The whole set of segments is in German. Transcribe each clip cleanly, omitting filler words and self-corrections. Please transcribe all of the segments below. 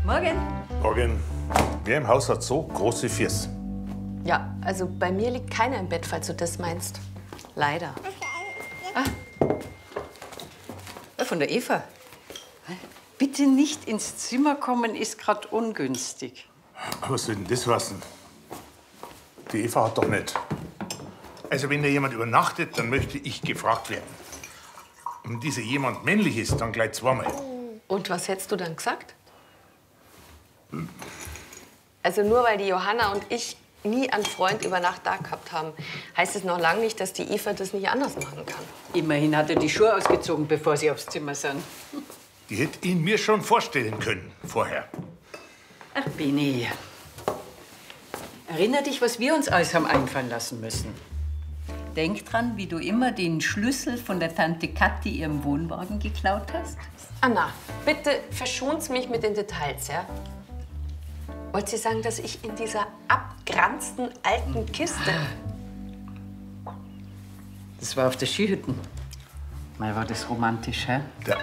Morgen. Morgen. Wer im Haus hat so große Füße? Ja, also bei mir liegt keiner im Bett, falls du das meinst. Leider. Von der Eva. Bitte nicht ins Zimmer kommen, ist gerade ungünstig. Was soll denn das heißen? Die Eva hat doch nicht. Also wenn da jemand übernachtet, dann möchte ich gefragt werden. Und dieser jemand männlich ist, dann gleich zweimal. Und was hättest du dann gesagt? Also nur weil die Johanna und ich nie einen Freund über Nacht da gehabt haben, heißt es noch lange nicht, dass die Eva das nicht anders machen kann. Immerhin hat er die Schuhe ausgezogen, bevor sie aufs Zimmer sind. Die hätte ihn mir schon vorstellen können, vorher. Ach, Bini. Erinner dich, was wir uns alles haben einfallen lassen müssen. Denk dran, wie du immer den Schlüssel von der Tante Kathi ihrem Wohnwagen geklaut hast. Anna, bitte verschonst mich mit den Details, ja? Wollt ihr sagen, dass ich in dieser abgeranzten alten Kiste... Das war auf der Skihütten. Mal war das romantisch, hä? Da.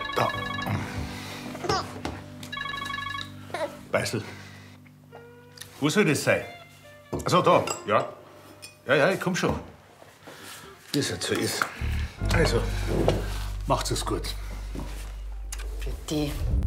Weißl. Wo soll das sein? Achso, da. Ja. Ja, ich komm schon. Wie es halt so ist. Also, macht's es gut. Die